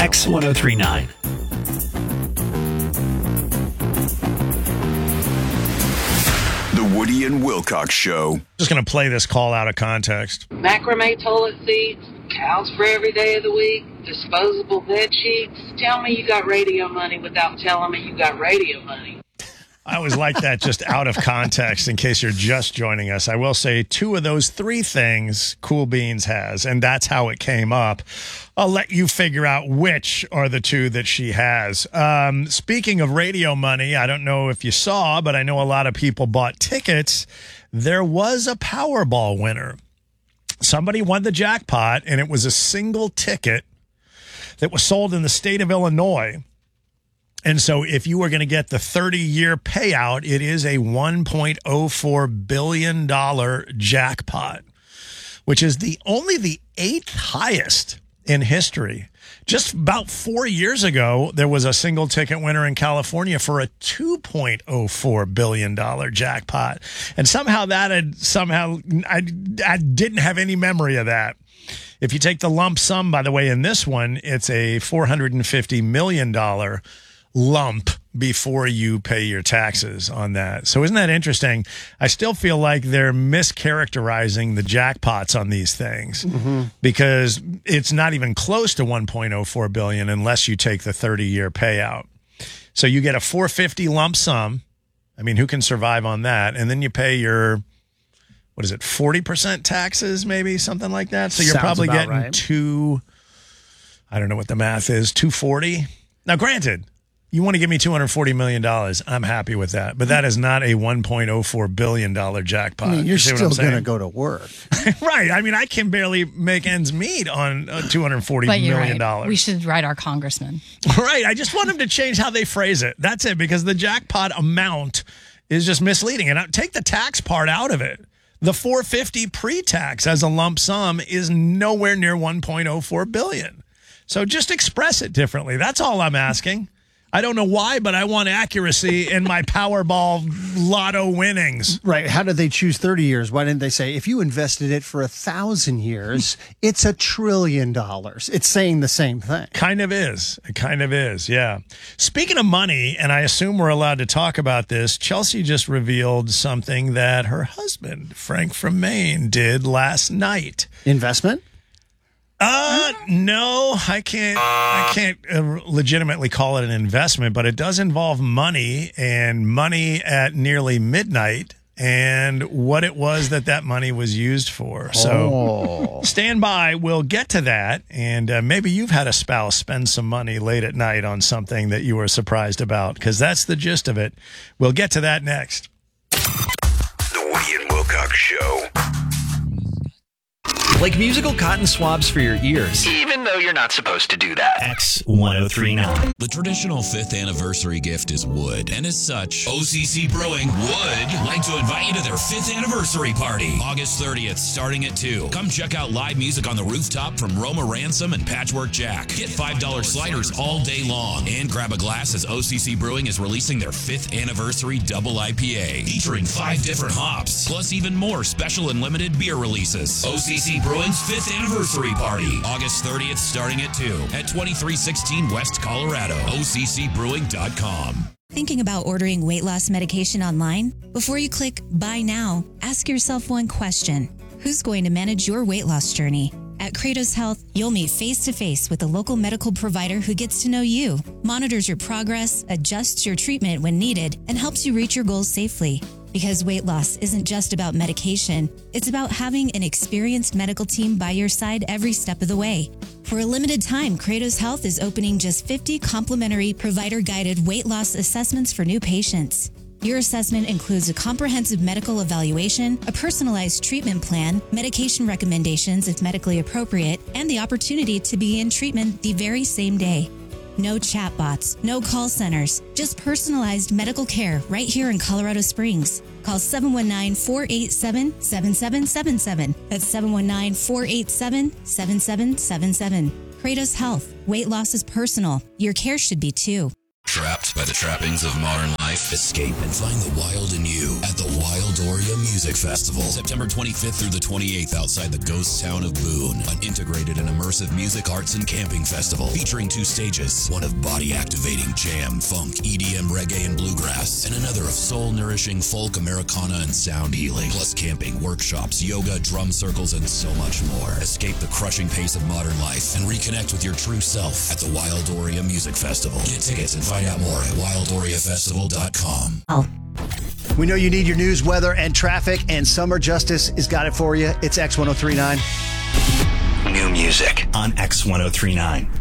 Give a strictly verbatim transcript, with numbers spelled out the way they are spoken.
X ten thirty-nine. The Woody and Wilcox Show. Just going to play this call out of context. Macrame toilet seats, cows for every day of the week, disposable bed sheets. Tell me you got radio money without telling me you got radio money. I always like that, just out of context, in case you're just joining us. I will say two of those three things Cool Beans has, and that's how it came up. I'll let you figure out which are the two that she has. Um, speaking of radio money, I don't know if you saw, but I know a lot of people bought tickets. There was a Powerball winner. Somebody won the jackpot, and it was a single ticket that was sold in the state of Illinois. And so if you were going to get the thirty-year payout, it is a one point oh four billion dollars jackpot, which is the only the eighth highest in history. Just about four years ago, there was a single ticket winner in California for a two point oh four billion dollars jackpot. And somehow that had somehow, I, I didn't have any memory of that. If you take the lump sum, by the way, in this one, it's a four hundred fifty million dollars lump before you pay your taxes on that. So isn't that interesting? I still feel like they're mischaracterizing the jackpots on these things, mm-hmm. because it's not even close to one point oh four billion dollars unless you take the thirty-year payout. So you get a four hundred fifty lump sum. I mean, who can survive on that? And then you pay your, what is it, forty percent taxes, maybe, something like that. So you're Sounds probably getting right. two, I don't know what the math is, two hundred forty. Now, granted, you want to give me two hundred forty million dollars, I'm happy with that. But that is not a one point oh four billion dollars jackpot. I mean, you're You see what still I'm saying? going to go to work. Right. I mean, I can barely make ends meet on uh, two hundred forty But you're million dollars. right. We should write our congressman. Right. I just want them to change how they phrase it. That's it, because the jackpot amount is just misleading. And I- take the tax part out of it. The four hundred fifty pre-tax as a lump sum is nowhere near one point oh four billion dollars. So just express it differently. That's all I'm asking. I don't know why, but I want accuracy in my Powerball lotto winnings. Right. How did they choose thirty years? Why didn't they say, if you invested it for a thousand years, it's a trillion dollars? It's saying the same thing. Kind of is. It kind of is, yeah. Speaking of money, and I assume we're allowed to talk about this, Chelsea just revealed something that her husband, Frank from Maine, did last night. Investment? Uh, no, I can't, I can't uh, legitimately call it an investment, but it does involve money, and money at nearly midnight, and what it was that that money was used for. So Oh. stand by. We'll get to that. And uh, maybe you've had a spouse spend some money late at night on something that you were surprised about, because that's the gist of it. We'll get to that next. The Woody and Wilcox Show. Like musical cotton swabs for your ears. Even though you're not supposed to do that. X ten thirty-nine. The traditional fifth anniversary gift is wood, and as such, O C C Brewing would like to invite you to their fifth anniversary party, August thirtieth, starting at two. Come check out live music on the rooftop from Roma Ransom and Patchwork Jack. Get five dollar sliders all day long, and grab a glass as O C C Brewing is releasing their fifth anniversary double I P A, featuring five different hops, plus even more special and limited beer releases. O C C Brewing's fifth anniversary party, August thirtieth, starting at two at twenty-three sixteen West Colorado. O C C brewing dot com. Thinking about ordering weight loss medication online? Before you click Buy Now, ask yourself one question. Who's going to manage your weight loss journey? At Kratos Health, you'll meet face-to-face with a local medical provider who gets to know you, monitors your progress, adjusts your treatment when needed, and helps you reach your goals safely. Because weight loss isn't just about medication, it's about having an experienced medical team by your side every step of the way. For a limited time, Kratos Health is opening just fifty complimentary provider-guided weight loss assessments for new patients. Your assessment includes a comprehensive medical evaluation, a personalized treatment plan, medication recommendations if medically appropriate, and the opportunity to begin treatment the very same day. No chatbots, no call centers, just personalized medical care right here in Colorado Springs. Call seven one nine, four eight seven, seven seven seven seven. That's seven one nine, four eight seven, seven seven seven seven. Kratos Health. Weight loss is personal. Your care should be too. Trapped by the trappings of modern life? Escape and find the wild in you at the Wildoria Music Festival. September twenty-fifth through the twenty-eighth outside the ghost town of Boone. An integrated and immersive music, arts, and camping festival featuring two stages. One of body-activating jam, funk, E D M, reggae, and bluegrass. And another of soul-nourishing folk, Americana, and sound healing. Plus camping, workshops, yoga, drum circles, and so much more. Escape the crushing pace of modern life and reconnect with your true self at the Wildoria Music Festival. Get tickets and find out more at wildoria festival dot com. Oh. We know you need your news, weather, and traffic, and Summer Justice has got it for you. It's X ten thirty-nine. New music on X ten thirty-nine.